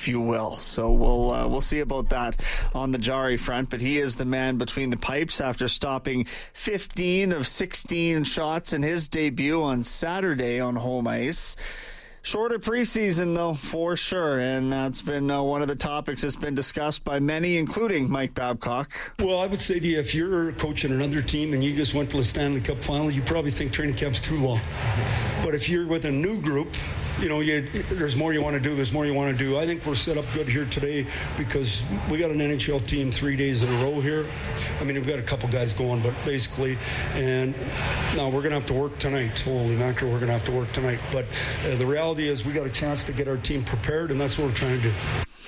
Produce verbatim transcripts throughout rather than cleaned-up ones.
if you will. So we'll uh, we'll see about that on the Jarry front. But he is the man between the pipes after stopping fifteen of sixteen shots in his debut on Saturday on home ice. Shorter preseason, though, for sure, and that's been uh, one of the topics that's been discussed by many, including Mike Babcock. Well, I would say to you, if you're coaching another team and you just went to the Stanley Cup final, you probably think training camp's too long. But if you're with a new group, you know, you, there's more you want to do, there's more you want to do. I think we're set up good here today because we got an N H L team three days in a row here. I mean, we've got a couple guys going, but basically, and now we're going to have to work tonight. Holy mackerel, we're going to have to work tonight. But uh, the reality is we got a chance to get our team prepared, and that's what we're trying to do.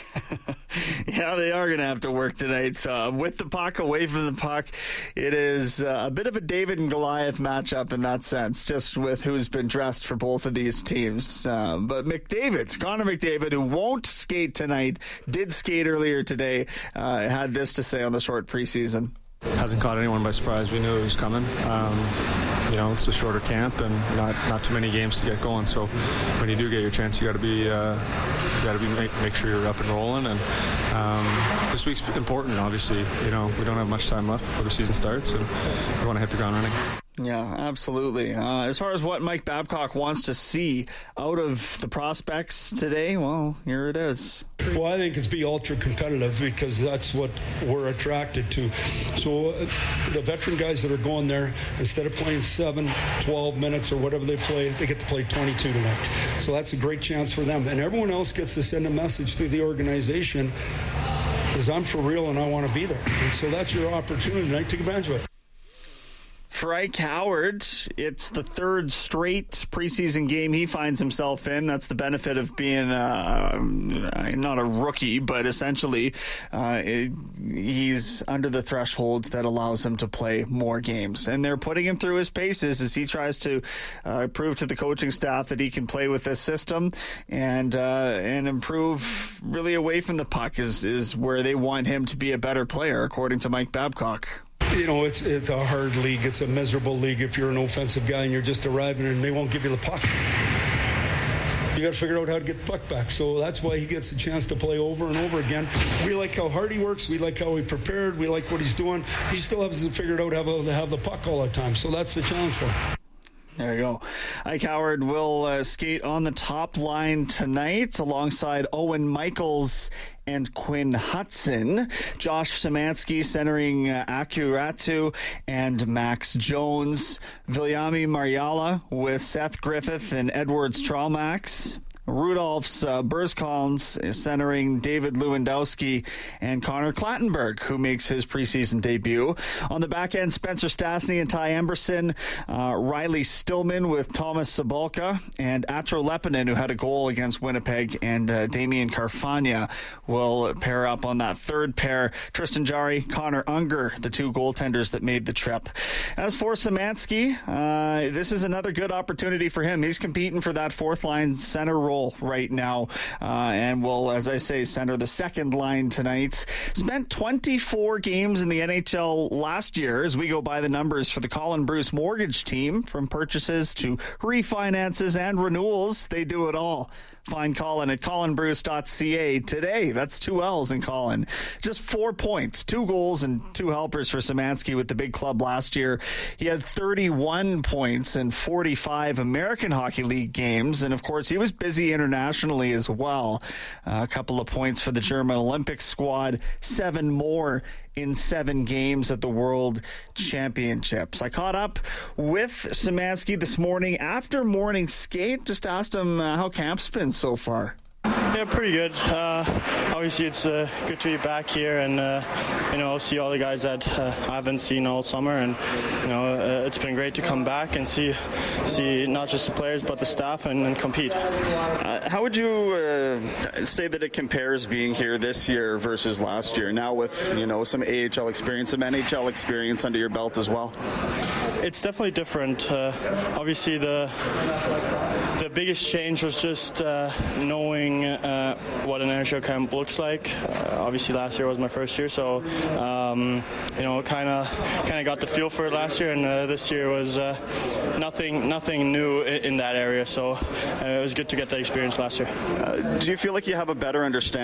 Yeah, they are going to have to work tonight. So, uh, with the puck, away from the puck, it is uh, a bit of a David and Goliath matchup in that sense, just with who's been dressed for both of these teams. Uh, but McDavid, Connor McDavid, who won't skate tonight, did skate earlier today, uh, had this to say on the short preseason. Hasn't caught anyone by surprise. We knew he was coming. Um, you know, it's a shorter camp and not, not too many games to get going. So when you do get your chance, you got to be uh, you got to be make, make sure you're up and rolling. And um, this week's important. Obviously, you know, we don't have much time left before the season starts, and we want to hit the ground running. Yeah, absolutely. Uh, as far as what Mike Babcock wants to see out of the prospects today, well, here it is. Well, I think it's be ultra competitive because that's what we're attracted to. So uh, the veteran guys that are going there, instead of playing seven, twelve minutes or whatever they play, they get to play twenty-two tonight. So that's a great chance for them. And everyone else gets to send a message through the organization is I'm for real and I want to be there. And so that's your opportunity tonight. Take advantage of it. For Ike Howard, it's the third straight preseason game he finds himself in. That's the benefit of being uh, not a rookie, but essentially uh, it, he's under the threshold that allows him to play more games. And they're putting him through his paces as he tries to uh, prove to the coaching staff that he can play with this system and uh, and improve really away from the puck is, is where they want him to be a better player, according to Mike Babcock. You know, it's it's a hard league. It's a miserable league if you're an offensive guy and you're just arriving and they won't give you the puck. You got to figure out how to get the puck back. So that's why he gets a chance to play over and over again. We like how hard he works. We like how he prepared. We like what he's doing. He still hasn't figured out how to have the puck all the time. So that's the challenge for him. There you go. Ike Howard will uh, skate on the top line tonight alongside Owen Michaels and Quinn Hudson. Josh Szymanski centering uh, Aku Ratu and Max Jones. Viljami Marjala with Seth Griffith and Edwards Traumax. Rudolph's uh, Burskolms centering David Lewandowski and Connor Clattenburg, who makes his preseason debut. On the back end, Spencer Stastny and Ty Emberson, uh, Riley Stillman with Thomas Sabalka, and Atro Lepinen, who had a goal against Winnipeg, and uh, Damian Carfagna will pair up on that third pair. Tristan Jarry, Connor Unger, the two goaltenders that made the trip. As for Szymanski, uh, this is another good opportunity for him. He's competing for that fourth line center role right now, uh, and will, as I say, center the second line tonight. Spent twenty-four games in the N H L last year as we go by the numbers for the Colin Bruce mortgage team. From purchases to refinances and renewals, they do it all. Find Colin at colin bruce dot c a today. That's two L's in Colin. Just four points, two goals, and two helpers for Szymanski with the big club last year. He had thirty-one points in forty-five American Hockey League games, and of course he was busy internationally as well. Uh, a couple of points for the German Olympic squad, seven more in seven games at the World Championships. I caught up with Szymanski this morning after morning skate. Just asked him uh, how camp's been so far. Yeah, pretty good. Uh, obviously, it's uh, good to be back here, and uh, you know, see all the guys that uh, I haven't seen all summer, and you know, uh, it's been great to come back and see, see not just the players but the staff and, and compete. Uh, how would you uh, say that it compares being here this year versus last year? Now with you know some A H L experience, some N H L experience under your belt as well. It's definitely different. Uh, obviously, the the biggest change was just uh, knowing uh, what an N H L camp looks like. Uh, obviously, last year was my first year, so um, you know, kind of kind of got the feel for it last year, and uh, this year was uh, nothing nothing new in, in that area. So uh, it was good to get that experience last year. Uh, do you feel like you have a better understanding